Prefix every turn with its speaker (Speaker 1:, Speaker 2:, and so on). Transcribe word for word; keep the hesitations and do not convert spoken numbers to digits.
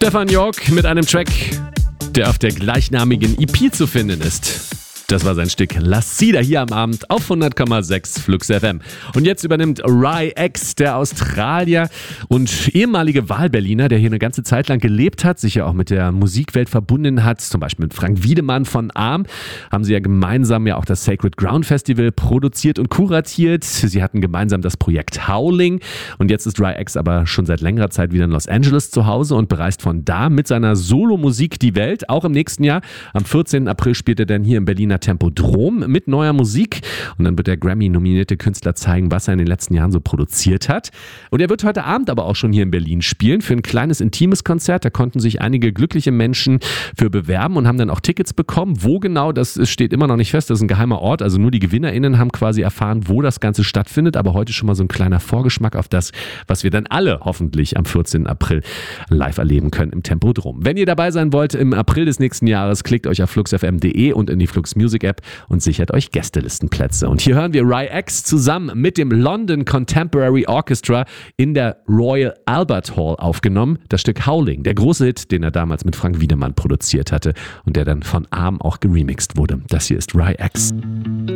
Speaker 1: Stefan York mit einem Track, der auf der gleichnamigen E P zu finden ist. Das war sein Stück La Sida hier am Abend auf hundert Komma sechs Flux F M. Und jetzt übernimmt Rai X, der Australier und ehemalige Wahlberliner, der hier eine ganze Zeit lang gelebt hat, sich ja auch mit der Musikwelt verbunden hat, zum Beispiel mit Frank Wiedemann von Arm, haben sie ja gemeinsam ja auch das Sacred Ground Festival produziert und kuratiert. Sie hatten gemeinsam das Projekt Howling und jetzt ist Rai X aber schon seit längerer Zeit wieder in Los Angeles zu Hause und bereist von da mit seiner Solo-Musik die Welt, auch im nächsten Jahr. Am vierzehnten April spielt er dann hier im Berliner Tempodrom mit neuer Musik und dann wird der Grammy-nominierte Künstler zeigen, was er in den letzten Jahren so produziert hat. Und er wird heute Abend aber auch schon hier in Berlin spielen für ein kleines, intimes Konzert. Da konnten sich einige glückliche Menschen für bewerben und haben dann auch Tickets bekommen. Wo genau, das steht immer noch nicht fest, das ist ein geheimer Ort. Also nur die GewinnerInnen haben quasi erfahren, wo das Ganze stattfindet. Aber heute schon mal so ein kleiner Vorgeschmack auf das, was wir dann alle hoffentlich am vierzehnten April live erleben können im Tempodrom. Wenn ihr dabei sein wollt im April des nächsten Jahres, klickt euch auf fluxfm punkt de und in die Flux Music App und sichert euch Gästelistenplätze. Und hier hören wir Rai X zusammen mit dem London Contemporary Orchestra in der Royal Albert Hall aufgenommen. Das Stück Howling, der große Hit, den er damals mit Frank Wiedemann produziert hatte und der dann von Arm auch geremixed wurde. Das hier ist Rai X.